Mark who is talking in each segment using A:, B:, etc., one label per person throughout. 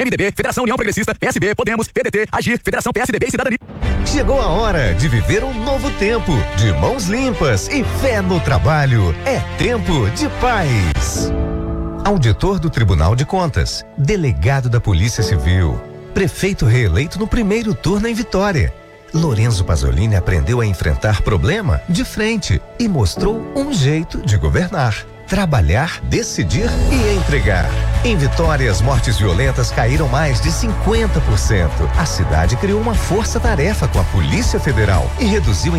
A: MDB, Federação União Progressista, PSB, Podemos, PDT, Agir, Federação PSDB e Cidadania.
B: Chegou a hora de viver um novo tempo, de mãos limpas e fé no trabalho. É tempo de paz. Auditor do Tribunal de Contas, delegado da Polícia Civil, prefeito reeleito no primeiro turno em Vitória. Lorenzo Pasolini aprendeu a enfrentar problema de frente e mostrou um jeito de governar. Trabalhar, decidir e entregar. Em Vitória, as mortes violentas caíram mais de 50%. A cidade criou uma força-tarefa com a Polícia Federal e reduziu em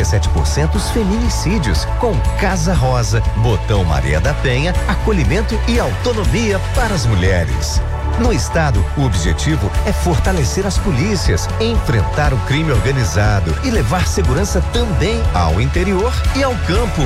B: 67% os feminicídios, com Casa Rosa, Botão Maria da Penha, acolhimento e autonomia para as mulheres. No estado, o objetivo é fortalecer as polícias, enfrentar o crime organizado e levar segurança também ao interior e ao campo.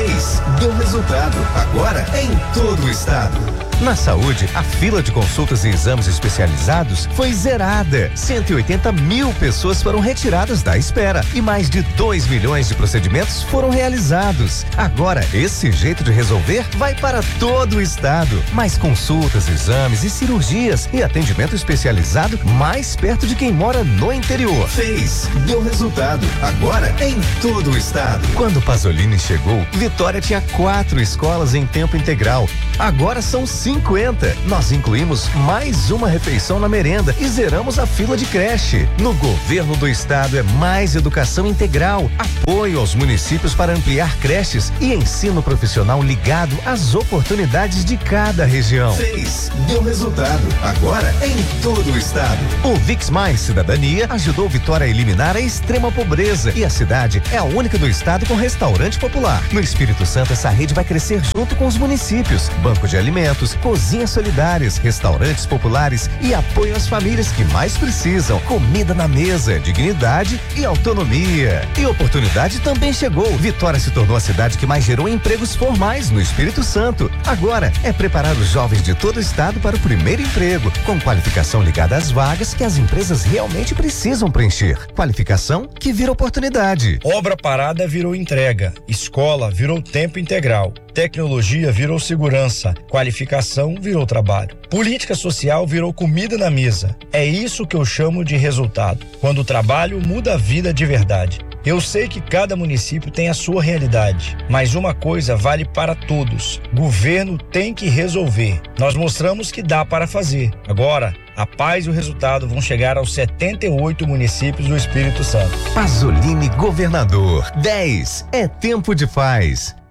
B: Deu resultado. Agora é em todo o estado. Na saúde, a fila de consultas e exames especializados foi zerada. 180 mil pessoas foram retiradas da espera e mais de 2 milhões de procedimentos foram realizados. Agora, esse jeito de resolver vai para todo o estado. Mais consultas, exames e cirurgias e atendimento especializado mais perto de quem mora no interior. Deu resultado. Agora é em todo o estado. Quando Pasolini chegou, Vitória tinha 4 escolas em tempo integral. Agora são 50. Nós incluímos mais uma refeição na merenda e zeramos a fila de creche. No governo do estado é mais educação integral, apoio aos municípios para ampliar creches e ensino profissional ligado às oportunidades de cada região. Deu resultado. Agora é em todo o estado. O Vix Mais Cidadania ajudou Vitória a eliminar a extrema pobreza e a cidade é a única do estado com restaurante popular. No Espírito Santo, essa rede vai crescer junto com os municípios. Banco de alimentos, cozinhas solidárias, restaurantes populares e apoio às famílias que mais precisam. Comida na mesa, dignidade e autonomia. E oportunidade também chegou. Vitória se tornou a cidade que mais gerou empregos formais no Espírito Santo. Agora é preparar os jovens de todo o estado para o primeiro emprego, com qualificação ligada às vagas que as empresas realmente precisam preencher. Qualificação que vira oportunidade.
C: Obra parada virou entrega. Escola virou tempo integral. Tecnologia virou segurança, qualificação virou trabalho. Política social virou comida na mesa. É isso que eu chamo de resultado, quando o trabalho muda a vida de verdade. Eu sei que cada município tem a sua realidade, mas uma coisa vale para todos: governo tem que resolver. Nós mostramos que dá para fazer. Agora, a paz e o resultado vão chegar aos 78 municípios do Espírito Santo.
B: Pasolini governador. 10 é tempo de paz.